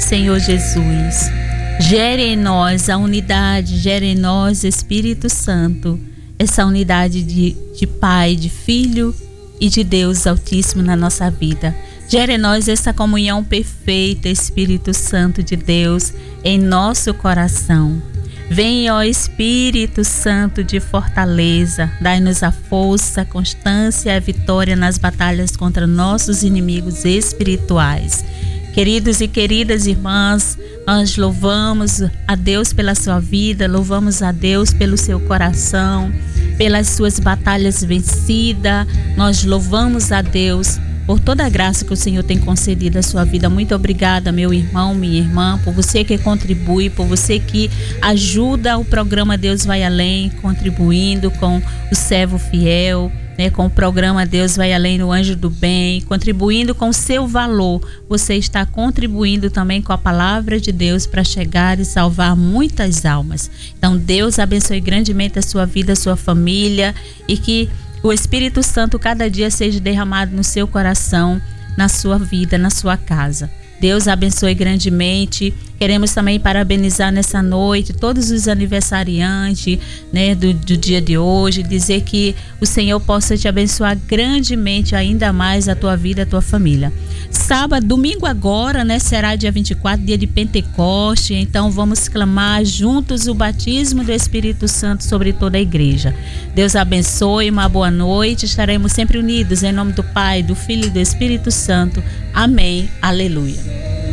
Senhor Jesus. Gere em nós a unidade, gere em nós, Espírito Santo, essa unidade de Pai, de Filho e de Deus Altíssimo na nossa vida. Gere em nós essa comunhão perfeita, Espírito Santo de Deus, em nosso coração. Vem, ó Espírito Santo de fortaleza, dai-nos a força, a constância e a vitória nas batalhas contra nossos inimigos espirituais. Queridos e queridas irmãs, nós louvamos a Deus pela sua vida, louvamos a Deus pelo seu coração, pelas suas batalhas vencidas. Nós louvamos a Deus por toda a graça que o Senhor tem concedido à sua vida. Muito obrigada, meu irmão, minha irmã, por você que contribui, por você que ajuda o programa Deus Vai Além, contribuindo com o servo fiel, com o programa Deus Vai Além no Anjo do Bem, contribuindo com o seu valor. Você está contribuindo também com a palavra de Deus para chegar e salvar muitas almas. Então Deus abençoe grandemente a sua vida, a sua família, e que o Espírito Santo cada dia seja derramado no seu coração, na sua vida, na sua casa. Deus abençoe grandemente. Queremos também parabenizar nessa noite todos os aniversariantes, do dia de hoje. Dizer que o Senhor possa te abençoar grandemente ainda mais a tua vida, a tua família. Sábado, domingo agora, será dia 24, dia de Pentecoste. Então vamos clamar juntos o batismo do Espírito Santo sobre toda a igreja. Deus abençoe, uma boa noite. Estaremos sempre unidos em nome do Pai, do Filho e do Espírito Santo. Amém. Aleluia.